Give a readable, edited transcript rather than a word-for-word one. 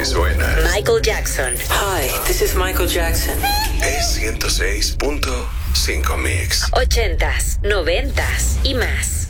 así suena. Michael Jackson. Hi, this is Michael Jackson. Es 106.5 Mix. 80s, 90s y más.